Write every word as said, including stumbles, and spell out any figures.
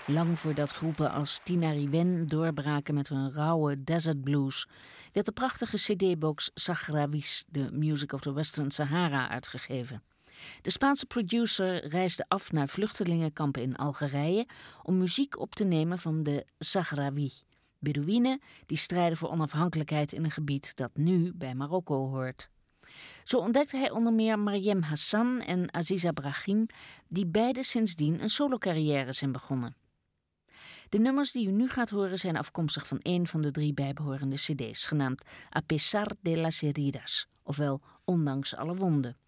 Lang voordat groepen als Tinariwen doorbraken met hun rauwe desert blues, werd de prachtige cd-box Sahrawis, The Music of the Western Sahara, uitgegeven. De Spaanse producer reisde af naar vluchtelingenkampen in Algerije om muziek op te nemen van de Sahrawi, Bedouïnen die strijden voor onafhankelijkheid in een gebied dat nu bij Marokko hoort. Zo ontdekte hij onder meer Mariem Hassan en Aziza Brahim, die beide sindsdien een solocarrière zijn begonnen. De nummers die u nu gaat horen zijn afkomstig van een van de drie bijbehorende cd's, genaamd A pesar de las heridas, ofwel Ondanks alle wonden.